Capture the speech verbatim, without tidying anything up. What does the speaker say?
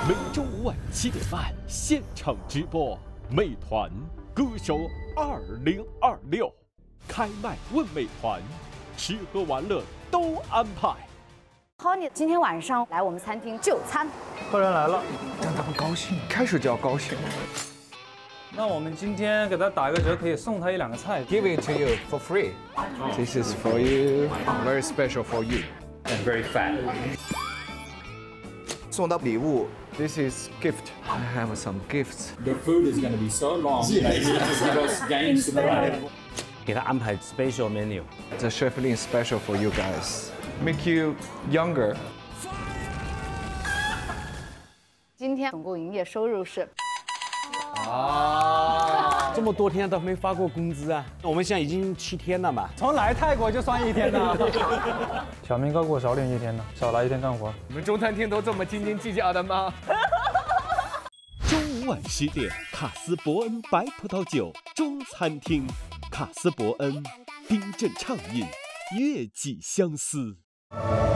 每周五晚七点半现场直播，美团歌手二零二六开麦问美团，吃喝玩乐都安排。 Honey 今天晚上来我们餐厅就餐， 客人来了， 让他们高兴，开始就要高兴。 那我们今天给他打一个折，可以送他一两个菜。 Give it to you for free. This is for you. Very special for you. And very fat. 送的礼物 This is gift. I have some gifts. The food is going to be so long. Like, you just give us games to the right. 给他安排 special menu. The chef Lin special for you guys. Make you younger. 今天总共营业收入是。 啊，这么多天都没发过工资啊！我们现在已经七天了嘛。 从来泰国就算一天的。小明哥给我少领一天呢，少来一天干活。 你们中餐厅都这么斤斤计较的吗？ 周五晚十点，卡斯伯恩白葡萄酒中餐厅，卡斯伯恩冰镇畅饮，悦己相思。